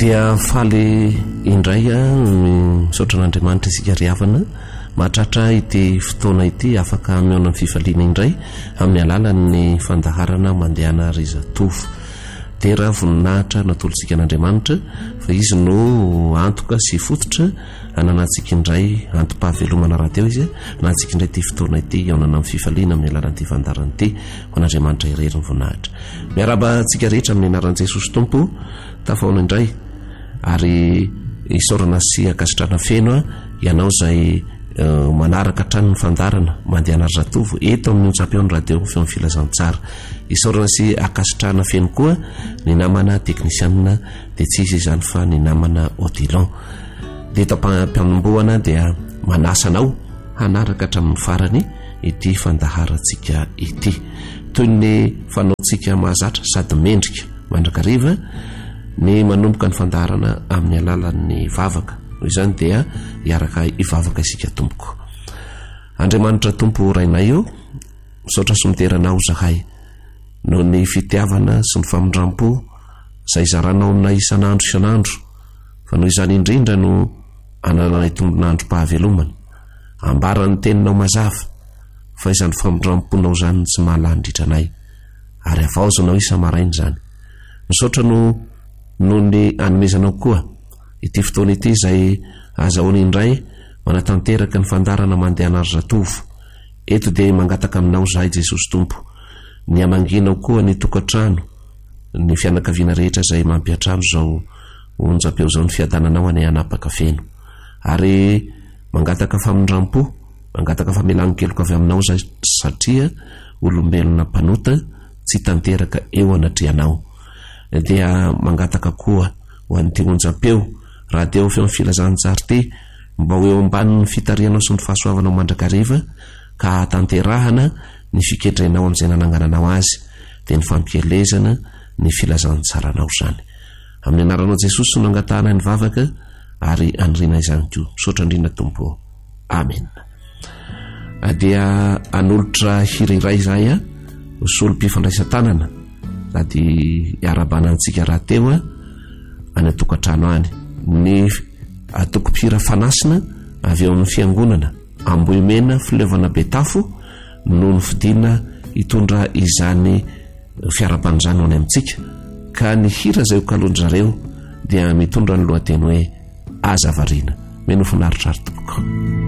dia faly indray misaotra an'Andriamanitra isika riavana mahatratra ity fotoana ity afaka miona amin'ny fifaliana indray amin'ny alalan'ny fandaharana mandehana rizatovo dia raha voninahitra natolontsika an'Andriamanitra fa izy no antoka sy fototra ananantsika indray antom-pahavelomana rahateo izy nantsika indray ity fotoana ity aonana amin'ny fifaliana amin'ny alalan'ity fandarana ity ho an'Andriamanitra irery ny voninahitra miaraba antsika rehetra amin'ny anaran'i Jesosy Tompo tafaona indray ary isaorana sy akasitrana feno ianao izay manaraka trano ny fandarana mandehana rizatovo eto amin'ny ontsam-peon'ny radio feo amin'ny filazantsara isaorana sy akasitrana feno koa ny namana teknisianina dia tsy izy izany fa ny namana Odilon dia eto am-panomboana dia manasanao hanaraka hatramin'ny farany ity fandaharantsika ity toy ny fanaontsika mahazatra sady mendrika mandrakariva ny manomboka ny fandaharana amin'ny alalan'ny vavaka noho izany dia hiaraka hivavaka isika tompoko. Andriamanitra tompo rainay eo misaotra somiteranao zahay noho ny fitiavana sy ny famindram-po izay zaranao na isan'andro isan'andro fa noho izany indrindra no ananay tombonandrom-pahavelomana ambarany teninao mazava fa izany famindram-ponao izany tsy mahalandritranay ary avaozanao isa-marainy izany misaotra no ny anomezanao koa ity fotoana ity izay azahoana indray manatanteraka ny fandarana mandehana rizatovo eto dia mangataka aminao zahay Jesosy Tompo ny amanginao koa ny tokantrano ny fianakaviana rehetra izay mampiatrano zao onjam-peo zao ny fiadananao any anapaka feno ary mangataka famindram-po mangataka famelan-keloka avy aminao zay satria olombelona mpanota tsy tanteraka eo anatrianao dia mangataka koa ho an'ity onjam-peo raha dia feo amin'ny filazantsara ity mba ho eo ambanin'ny fitarianao sy ny fahasoavanao mandrakariva ka hatanterahana ny fiketrenao amin'izay nanangananao azy dia ny fampielezana ny filazantsaranao izany amin'ny anaranao Jesosy no angatahana ny vavaka ary anirina izany koa misaotra indrindra tompo amen. Dia anolotra hira iray izahay solom-pifandraisan-tanana sady hiarabana antsika raha teo any atokantrano any ny atoko-pira fanasina avy eo amin'ny fiangonana Ambohimena Filevana Betafo no ny fidina hitondra izany fiaraban'izany any amintsika ka ny hira izay hokalondrareo dia mitondra ny lohateny hoe aza variana meno finaritra ary tompoko.